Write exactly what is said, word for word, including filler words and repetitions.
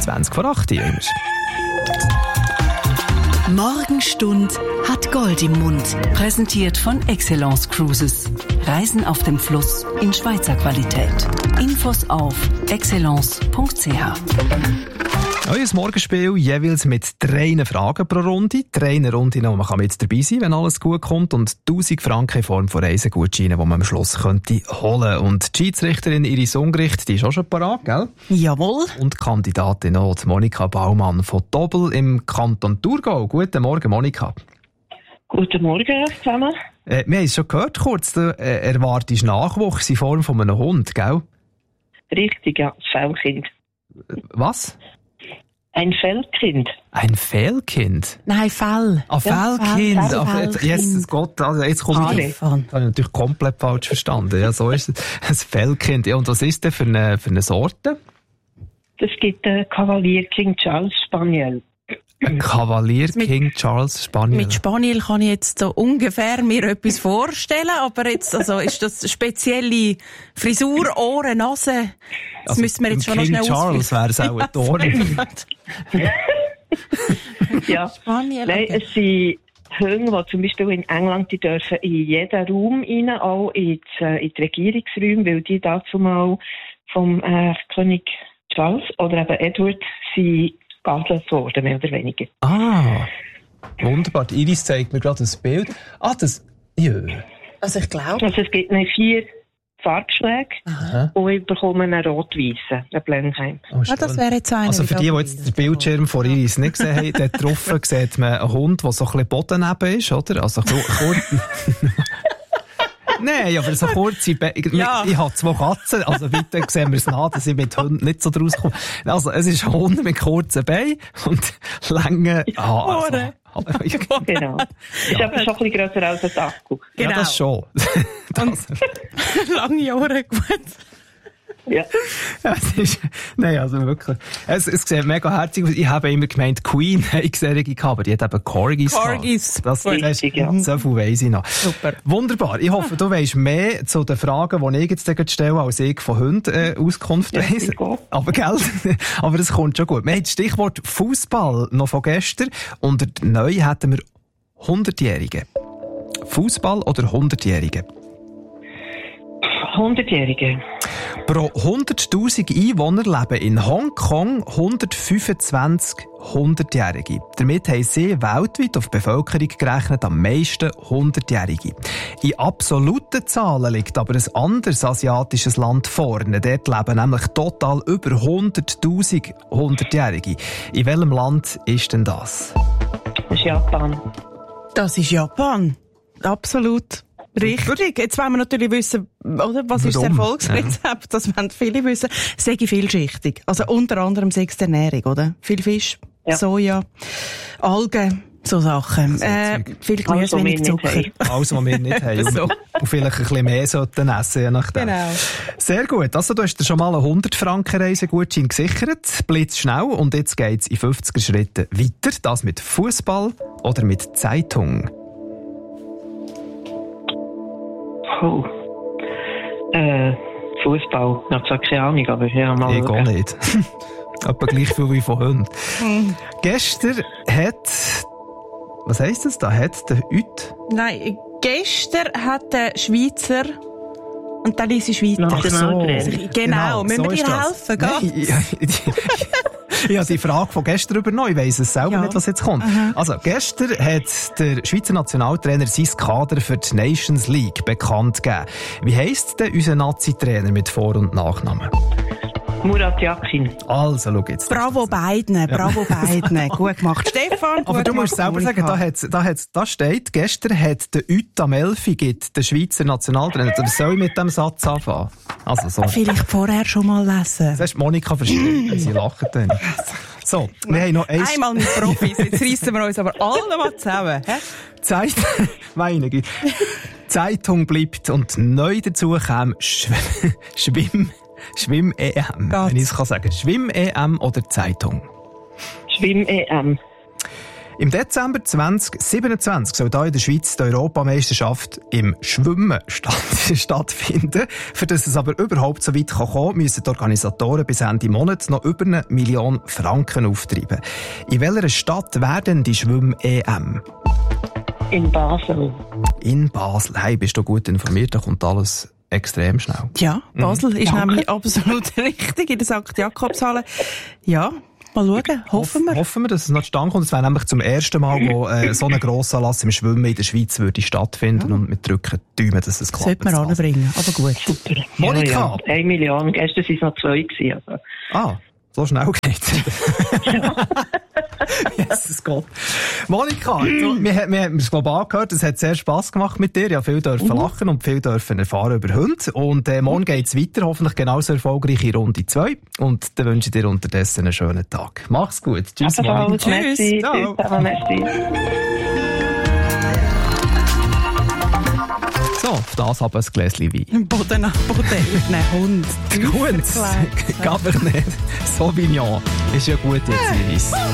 zwanzig vor acht Uhr. Morgenstund hat Gold im Mund. Präsentiert von Excellence Cruises. Reisen auf dem Fluss in Schweizer Qualität. Infos auf excellence punkt c h. Euer Morgenspiel jeweils mit drei Fragen pro Runde. Drei Runden, wo man mit dabei sein kann, wenn alles gut kommt. Und tausend Franken in Form von Reisegutscheinen, die man am Schluss könnte holen. Und die Schiedsrichterin Iris Ungericht, die ist auch schon parat, gell? Jawohl. Und die Kandidatin auch, die Monika Baumann von Dobel im Kanton Thurgau. Guten Morgen, Monika. Guten Morgen zusammen. Äh, wir haben es schon gehört kurz, du äh, erwartest Nachwuchs in Form von einem Hund, gell? Richtig, ja, das Fellkind. Was? Ein Fellkind. Ein Fehlkind? Nein, Fell. Ah, Fehlkind. Fell, Ah, jetzt, Jesus Gott, also jetzt komme ich... Das habe ich natürlich komplett falsch verstanden. Ja, so ist es. Ein Fehlkind. Ja, und was ist denn für eine, für eine Sorte? Das gibt einen Kavalier King Charles Spaniel. Ein Kavalier King Charles Spaniel. Mit Spaniel kann ich jetzt so ungefähr mir etwas vorstellen, aber jetzt, also, ist das spezielle Frisur, Ohren, Nase? Das also müssen wir jetzt schon King noch schnell Charles wäre es auch ein Tor. Ja, Spaniel, nein, okay. es sind Hunde, die zum Beispiel in England, die dürfen in jeden Raum rein, auch in die, in die Regierungsräume, weil die dazu mal vom äh, König Charles oder eben Edward sind geadelt worden, mehr oder weniger. Ah, wunderbar. Die Iris zeigt mir gerade ein Bild. Ah, das... Ja. Also ich glaube... Also es gibt vier Farbschläge Aha. und ich bekomme einen rot-weißen, einen Blenheim. Oh, ah, das wäre jetzt einer. Also für die, die jetzt den Bildschirm von Iris nicht gesehen haben, dort drauf sieht man einen Hund, der so ein bisschen bodenneben ist, oder? Also kurz... Nein, aber so kurze Beine. Ja. Ich habe zwei Katzen, also bitte sehen wir es nach, dass ich mit Hunden nicht so draus komme. Also es ist ein Hund mit kurzen Beinen und langen Haaren. Also, genau. Ist ja. aber schon ein bisschen grösser als ein Akku. Genau. Ja, das schon. Das. Lange Ohren, gut. Ja. Ja, es ist, nein, also wirklich. Es, es sieht mega herzig aus. Ich habe immer gemeint, Queen hätte Serie gehabt, aber die hat eben Corgis. Corgis. Das, das Richtig, ja. So viel weiss ich noch. Super. Wunderbar. Ich hoffe, du weisst mehr zu den Fragen, die ich jetzt stelle, als ich von Hunden äh, Auskunft Ja, weiss. Aber gell? Aber es kommt schon gut. Wir haben das Stichwort Fußball noch von gestern. Und neu hätten wir hundertjährige. Fußball oder hundertjährige? hundertjährige. Pro hunderttausend Einwohner leben in Hongkong hundertfünfundzwanzig hundertjährige. Damit haben sie weltweit auf die Bevölkerung gerechnet am meisten hundertjährige. In absoluten Zahlen liegt aber ein anderes asiatisches Land vorne. Dort leben nämlich total über hunderttausend hundertjährige. In welchem Land ist denn das? Das ist Japan. Das ist Japan. Absolut. Richtig. Jetzt wollen wir natürlich wissen, oder, was ist das Erfolgsrezept? Ja. Das wollen viele wissen. Sehr vielschichtig. Also unter anderem sechs Ernährung, oder? Viel Fisch, ja. Soja, Algen, so Sachen. Äh, viel Gemüse, wenig Zucker. Alles, was wir nicht haben. so. Und vielleicht ein bisschen mehr sollten essen, je nachdem. Genau. Sehr gut. Also du hast dir schon mal einen hundert Franken Reisegutschein gesichert. Blitzschnell. Und jetzt geht's in fünfziger Schritten weiter. Das mit Fußball oder mit Zeitung? Oh. Äh, Fußball. Ich habe zwar keine Ahnung, aber ja, mal ich auch nicht. Aber gleich viel wie von Hunden. Mm. Gestern hat... Was heisst das da? Hat der Hüt? Nein, gestern hat der Schweizer... Und dann ist die Schweizer. Ach so. Genau. genau. Müssen so wir dir helfen? Nein, ich habe die Frage von gestern übernommen. Ich weiss es selber ja. nicht, was jetzt kommt. Aha. Also, gestern hat der Schweizer Nationaltrainer sein Kader für die Nations League bekannt gegeben. Wie heisst denn unser Nazi-Trainer mit Vor- und Nachnamen? Murat Yakin. Also, schau jetzt. Bravo beiden, bravo beiden. Gut gemacht, Stefan. Aber du musst selber sagen, da, hat's, da, hat's, da steht, gestern hat der Hüt am Elfi gibt, der Schweizer Nationaltrainer. Was soll ich mit dem Satz anfangen? Also so. Vielleicht vorher schon mal lesen. Das hast Monika verstanden, sie lachen dann. So, wir haben noch eins. Einmal mit Profis, jetzt reissen wir uns aber alle mal zusammen. Hä? Zeit, meine Güte. Zeitung bleibt und neu dazu kam Schw Schwimm, Schwimm-E M. Wenn ich es kann sagen. Schwimm-E M oder Zeitung? Schwimm-E M. Im Dezember zwanzig siebenundzwanzig soll hier in der Schweiz die Europameisterschaft im Schwimmen statt, stattfinden. Für das es aber überhaupt so weit kommen kann, müssen die Organisatoren bis Ende Monat noch über eine Million Franken auftreiben. In welcher Stadt werden die Schwimm-E M? In Basel. In Basel. Hey, bist du gut informiert? Da kommt alles extrem schnell. Ja, Basel mhm. ist Danke. nämlich absolut richtig in der Sankt Jakobshalle. Ja. Mal schauen, hoffen wir. Hoffen wir, dass es noch zustande kommt. Es wäre nämlich zum ersten Mal, wo äh, so ein Grossanlass im Schwimmen in der Schweiz würde stattfinden. Ja. Und wir drücken die Daumen, dass es klappt. Sollte man anbringen, aber gut. Super. Monika! Ja, ja. Eine Million, gestern waren es noch zwei gewesen, also. Ah, so schnell geht's. Ja. Jesus Gott. Monika, du, wir, wir haben es global gehört, es hat sehr Spass gemacht mit dir. Ja, viel dürfen mhm. lachen und viel dürfen erfahren über Hunde. Und äh, morgen geht's weiter, hoffentlich genauso erfolgreich in Runde zwei. Und dann wünsche ich dir unterdessen einen schönen Tag. Mach's gut. Tschüss, Monika. Tschüss. Tschüss. Ciao. So, auf das haben wir ein Gläschen Wein. Boden nach Boden, nein, Hund. Gut, Cabernet Sauvignon. Ist ja gut jetzt, Iris.